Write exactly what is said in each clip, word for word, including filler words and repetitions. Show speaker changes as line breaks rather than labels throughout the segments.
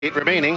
Eight remaining.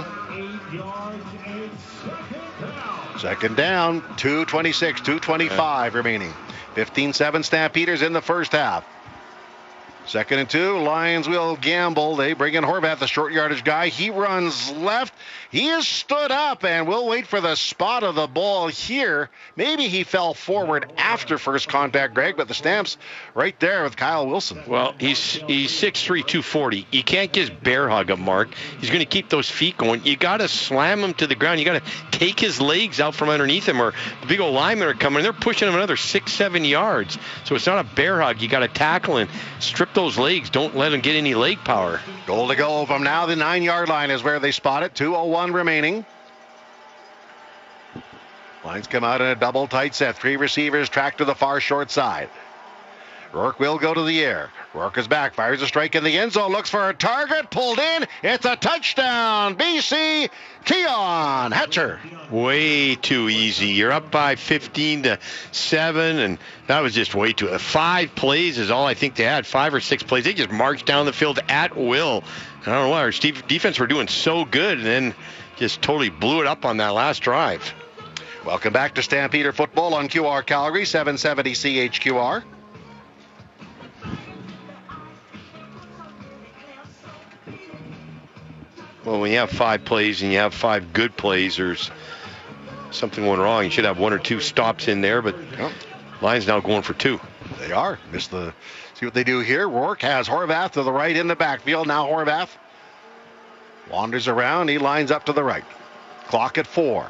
Second down, two twenty-six, two twenty-five yeah. remaining. fifteen seven Stampeders in the first half. Second and two, Lions will gamble. They bring in Horvath, the short yardage guy. He runs left. He is stood up, and we'll wait for the spot of the ball here. Maybe he fell forward after first contact, Greg, but the Stamps right there with Kyle Wilson.
Well, he's he's six three, two forty. You can't just bear hug him, Mark. He's going to keep those feet going. You got to slam him to the ground. You got to take his legs out from underneath him, or the big old linemen are coming. They're pushing him another six, seven yards. So it's not a bear hug. You got to tackle and strip those legs. Don't let him get any leg power.
Goal to go from now. The nine-yard line is where they spot it. two oh one remaining. Lions come out in a double tight set. Three receivers track to the far short side. Rourke will go to the air. Rourke is back, fires a strike in the end zone, looks for a target, pulled in. It's a touchdown, B C. Keon Hatcher.
Way too easy. You're up by fifteen to seven, and that was just way too. Five plays is all I think they had. Five or six plays. They just marched down the field at will. I don't know why our defense were doing so good, and then just totally blew it up on that last drive.
Welcome back to Stampeder Football on Q R Calgary, seven seventy C H Q R.
Well, when you have five plays and you have five good plays, there's something going wrong. You should have one or two stops in there, but yep. Lions now going for two.
They are. Missed the. See what they do here. Rourke has Horvath to the right in the backfield. Now Horvath wanders around. He lines up to the right. Clock at four.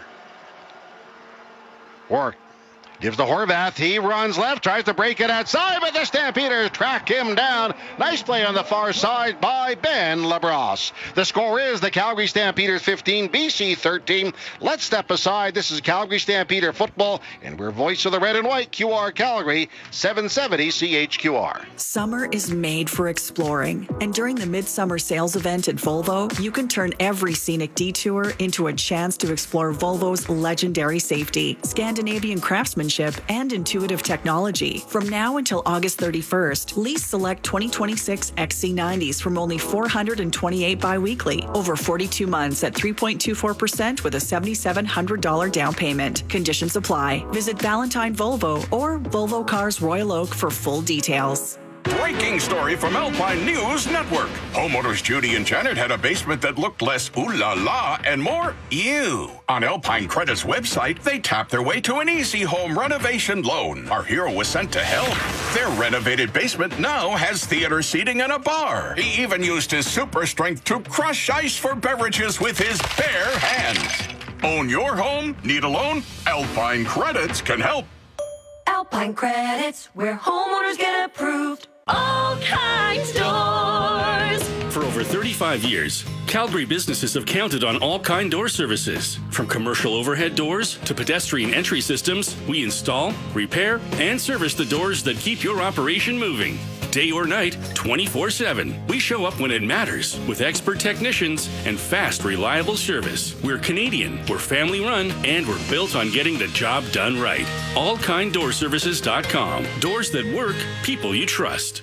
Rourke gives the Horvath. He runs left, tries to break it outside, but the Stampeders track him down. Nice play on the far side by Ben LaBrosse. The score is the Calgary Stampeders fifteen, B C thirteen. Let's step aside. This is Calgary Stampeder Football, and we're voice of the red and white, Q R Calgary, seven seventy C H Q R.
Summer is made for exploring, and during the Midsummer Sales event at Volvo, you can turn every scenic detour into a chance to explore Volvo's legendary safety, Scandinavian craftsmanship, and intuitive technology. From now until August thirty-first, lease select twenty twenty-six X C nineties from only four hundred twenty-eight bi-weekly, over forty-two months at three point two four percent with a seven thousand seven hundred dollars down payment. Conditions apply. Visit Valentine Volvo or Volvo Cars Royal Oak for full details.
Breaking story from Alpine News Network. Homeowners Judy and Janet had a basement that looked less ooh la la and more ew. On Alpine Credit's website, they tapped their way to an easy home renovation loan. Our hero was sent to help. Their renovated basement now has theater seating and a bar. He even used his super strength to crush ice for beverages with his bare hands. Own your home? Need a loan? Alpine Credits can help.
Alpine Credits, where homeowners get approved. All kinds doors.
For over thirty-five years, Calgary businesses have counted on All Kind Door Services. From commercial overhead doors to pedestrian entry systems, we install, repair, and service the doors that keep your operation moving. Day or night, twenty-four seven. We show up when it matters with expert technicians and fast, reliable service. We're Canadian, we're family run, and we're built on getting the job done right. all kind door services dot com. Doors that work, people you trust.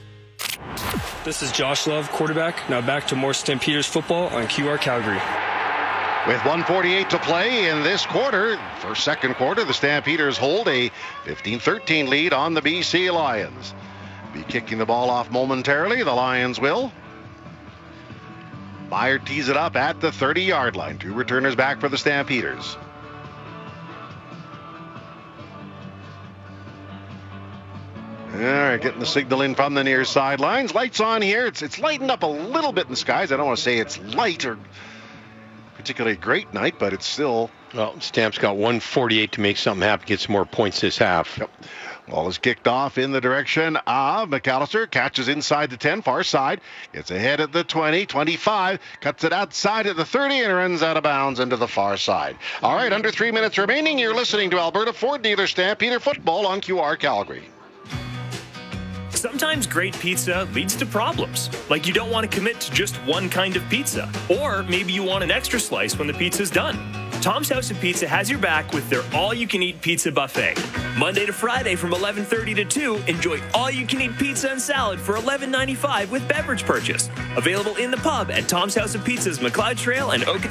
This is Josh Love, quarterback. Now back to more Stampeders football on Q R Calgary.
With one forty-eight to play in this quarter, for second quarter, the Stampeders hold a fifteen thirteen lead on the B C Lions. Be kicking the ball off momentarily. The Lions will. Meyer tees it up at the thirty-yard line. Two returners back for the Stampeders. All right, getting the signal in from the near sidelines. Lights on here. It's it's lightened up a little bit in the skies. I don't want to say it's light or particularly great night, but it's still...
Well, Stamp's got one forty-eight to make something happen, get some more points this half.
Yep. Ball is kicked off in the direction of McAllister. Catches inside the ten, far side. Gets ahead at the twenty, twenty-five. Cuts it outside at the thirty and runs out of bounds into the far side. All right, under three minutes remaining. You're listening to Alberta Ford Dealer Stampeder Football on Q R Calgary.
Sometimes great pizza leads to problems, like you don't want to commit to just one kind of pizza, or maybe you want an extra slice when the pizza's done. Tom's House of Pizza has your back with their all-you-can-eat pizza buffet. Monday to Friday from eleven thirty to two, enjoy all-you-can-eat pizza and salad for eleven ninety-five with beverage purchase. Available in the pub at Tom's House of Pizza's McLeod Trail and Oak